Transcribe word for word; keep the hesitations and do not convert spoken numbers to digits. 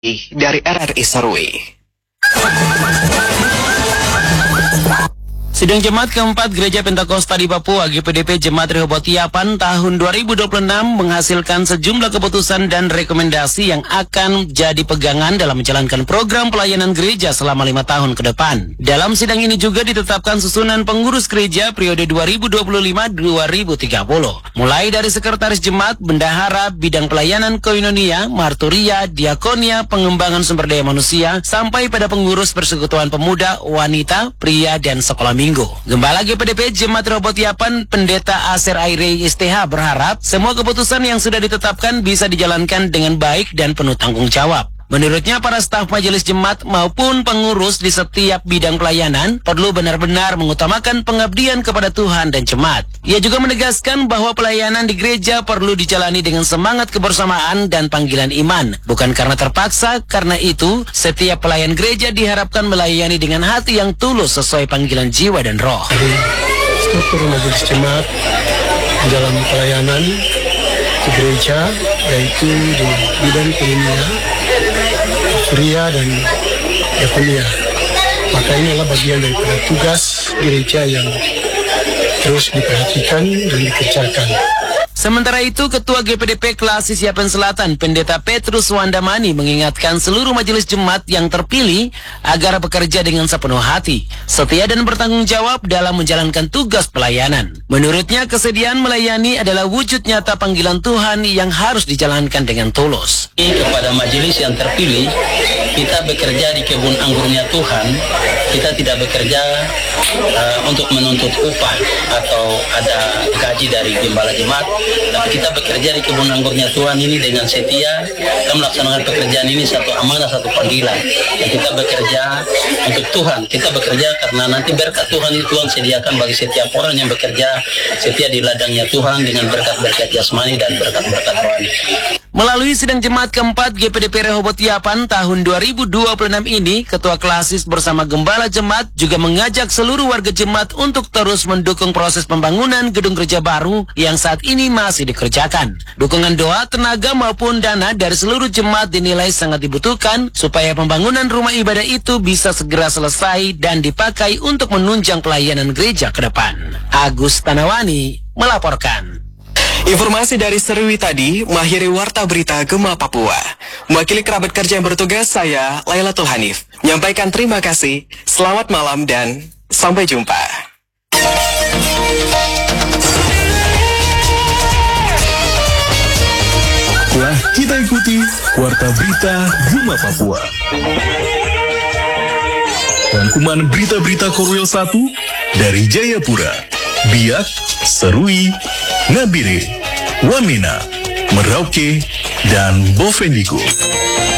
dari R R I Serui. Sidang Jemaat keempat Gereja Pentakosta di Papua G P D P Jemaat Rehoboth Yapan tahun dua ribu dua puluh enam menghasilkan sejumlah keputusan dan rekomendasi yang akan jadi pegangan dalam menjalankan program pelayanan gereja selama lima tahun ke depan. Dalam sidang ini juga ditetapkan susunan pengurus gereja periode dua ribu dua puluh lima sampai dua ribu tiga puluh. Mulai dari sekretaris jemaat, bendahara, bidang pelayanan koinonia, marturia, diakonia, pengembangan sumber daya manusia, sampai pada pengurus persekutuan pemuda, wanita, pria, dan sekolah minggu. Gembala G P D P Jemaat Rehoboth Yapan, Pendeta Aser Aire S T H berharap semua keputusan yang sudah ditetapkan bisa dijalankan dengan baik dan penuh tanggung jawab. Menurutnya, para staf majelis jemaat maupun pengurus di setiap bidang pelayanan perlu benar-benar mengutamakan pengabdian kepada Tuhan dan jemaat. Ia juga menegaskan bahwa pelayanan di gereja perlu dijalani dengan semangat kebersamaan dan panggilan iman, bukan karena terpaksa. Karena itu, setiap pelayan gereja diharapkan melayani dengan hati yang tulus sesuai panggilan jiwa dan roh. Struktur majelis jemaat dalam pelayanan di gereja, yaitu di bidang koinonia, pria dan diakonia. Maka ini adalah bagian daripada tugas gereja yang terus diperhatikan dan dikerjakan. Sementara itu, Ketua G P D P Klasis Yapen Selatan, Pendeta Petrus Wandamani, mengingatkan seluruh majelis jemaat yang terpilih agar bekerja dengan sepenuh hati, setia dan bertanggung jawab dalam menjalankan tugas pelayanan. Menurutnya, kesediaan melayani adalah wujud nyata panggilan Tuhan yang harus dijalankan dengan tulus. Kepada majelis yang terpilih, kita bekerja di kebun anggurnya Tuhan. Kita tidak bekerja uh, untuk menuntut upah atau ada gaji dari gembala jemaat, tapi kita bekerja di kebun anggurnya Tuhan ini dengan setia. Kita melaksanakan pekerjaan ini satu amanah, satu panggilan. Dan kita bekerja untuk Tuhan. Kita bekerja karena nanti berkat Tuhan itu Tuhan sediakan bagi setiap orang yang bekerja setia di ladangnya Tuhan dengan berkat-berkat jasmani dan berkat-berkat rohani. Melalui sidang jemaat keempat G P D P Rehoboth Yapan tahun dua ribu dua puluh enam ini, Ketua Klasis bersama Gembala Jemaat juga mengajak seluruh warga jemaat untuk terus mendukung proses pembangunan gedung gereja baru yang saat ini masih dikerjakan. Dukungan doa, tenaga maupun dana dari seluruh jemaat dinilai sangat dibutuhkan supaya pembangunan rumah ibadah itu bisa segera selesai dan dipakai untuk menunjang pelayanan gereja ke depan. Agus Tanawani melaporkan. Informasi dari Serui tadi mengakhiri Warta Berita Gema Papua. Mewakili kerabat kerja yang bertugas, saya Lailatul Hanif menyampaikan terima kasih, selamat malam dan sampai jumpa. Telah kita ikuti Warta Berita Gema Papua. Rangkuman berita-berita Korwil satu dari Jayapura, Biak, Serui, Ngabire, Wamena, Merauke, dan Bovendigul.